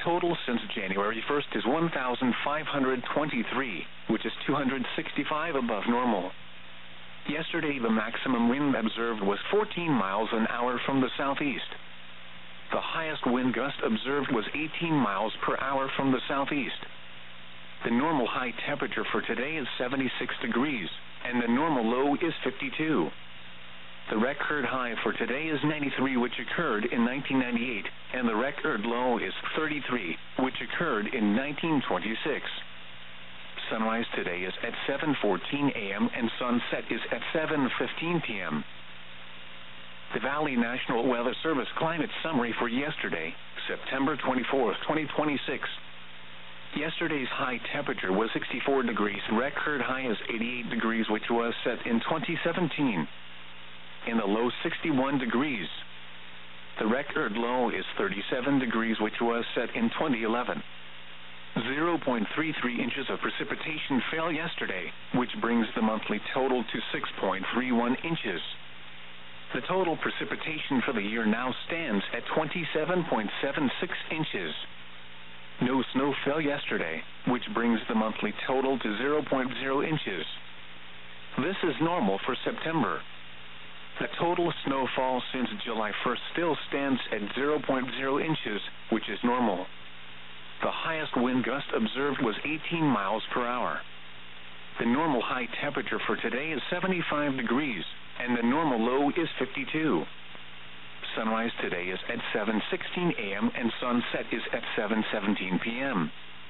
total since January 1st is 1,523, which is 265 above normal. Yesterday, the maximum wind observed was 14 miles an hour from the southeast. The highest wind gust observed was 18 miles per hour from the southeast. The normal high temperature for today is 76 degrees, and the normal low is 52. The record high for today is 93, which occurred in 1998, and the record low is 33, which occurred in 1926. Sunrise today is at 7:14 a.m. and sunset is at 7:15 p.m. The Valley National Weather Service climate summary for yesterday, September 24, 2026. Yesterday's high temperature was 64 degrees. Record high is 88 degrees, which was set in 2017. In the low 61 degrees. The record low is 37 degrees, which was set in 2011. 0.33 inches of precipitation fell yesterday, which brings the monthly total to 6.31 inches. The total precipitation for the year now stands at 27.76 inches. No snow fell yesterday, which brings the monthly total to 0.0 inches. This is normal for September. The total snowfall since July 1st still stands at 0.0 inches, which is normal. The highest wind gust observed was 18 miles per hour. The normal high temperature for today is 75 degrees, and the normal low is 52. Sunrise today is at 7:16 a.m. and sunset is at 7:17 p.m.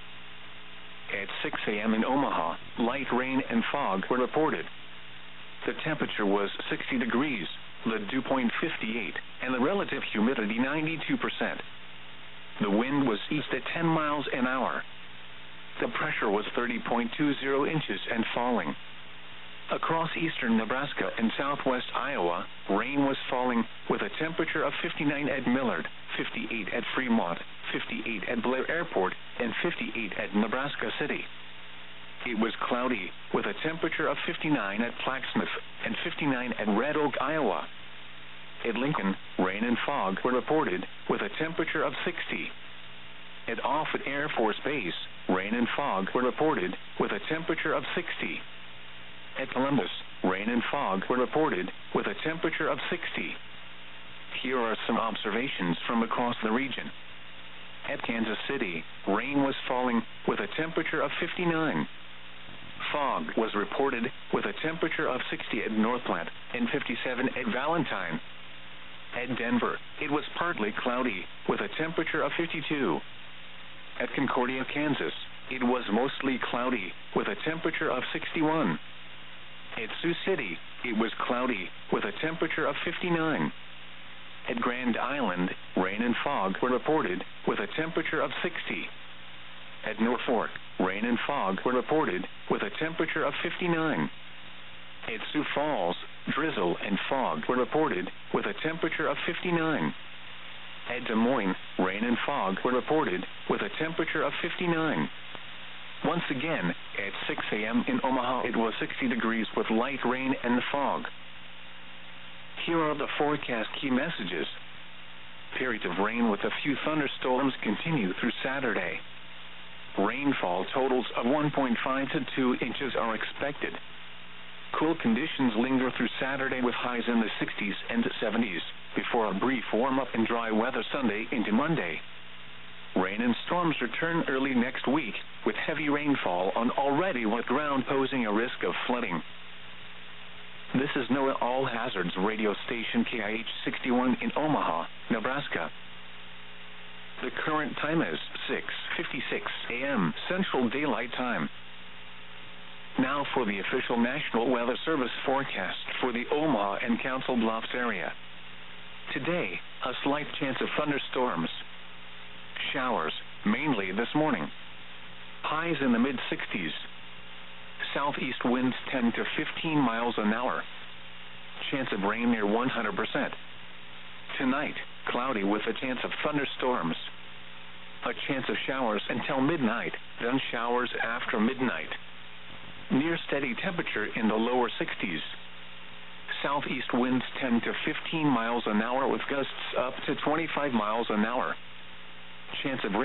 At 6 a.m. in Omaha, light rain and fog were reported. The temperature was 60 degrees, the dew point 58, and the relative humidity 92%. The wind was east at 10 miles an hour. The pressure was 30.20 inches and falling. Across eastern Nebraska and southwest Iowa, rain was falling with a temperature of 59 at Millard, 58 at Fremont, 58 at Blair Airport, and 58 at Nebraska City. It was cloudy with a temperature of 59 at Plaquemine and 59 at Red Oak, Iowa. At Lincoln, rain and fog were reported with a temperature of 60. At Offutt Air Force Base, rain and fog were reported with a temperature of 60. At Columbus, rain and fog were reported with a temperature of 60. Here are some observations from across the region. At Kansas City, rain was falling with a temperature of 59. Fog was reported with a temperature of 60 at North Platte and 57 at Valentine. At Denver, it was partly cloudy with a temperature of 52. At Concordia, Kansas, it was mostly cloudy with a temperature of 61. At Sioux City, it was cloudy with a temperature of 59. At Grand Island, rain and fog were reported with a temperature of 60. At Norfolk, rain and fog were reported with a temperature of 59. At Sioux Falls, drizzle and fog were reported with a temperature of 59. At Des Moines, rain and fog were reported with a temperature of 59. Once again, at 6 a.m. in Omaha, it was 60 degrees with light rain and fog. Here are the forecast key messages. Periods of rain with a few thunderstorms continue through Saturday. Rainfall totals of 1.5 to 2 inches are expected. Cool conditions linger through Saturday with highs in the 60s and 70s, before a brief warm-up and dry weather Sunday into Monday. Rain and storms return early next week, with heavy rainfall on already wet ground posing a risk of flooding. This is NOAA All Hazards radio station KIH 61 in Omaha, Nebraska. The current time is 6:56 a.m. Central Daylight Time. Now for the official National Weather Service forecast for the Omaha and Council Bluffs area. Today, a slight chance of thunderstorms. Showers, mainly this morning. Highs in the mid-60s. Southeast winds 10 to 15 miles an hour. Chance of rain near 100%. Tonight, cloudy with a chance of thunderstorms. A chance of showers until midnight, then showers after midnight. Near steady temperature in the lower 60s. Southeast winds 10 to 15 miles an hour with gusts up to 25 miles an hour. Chance of rain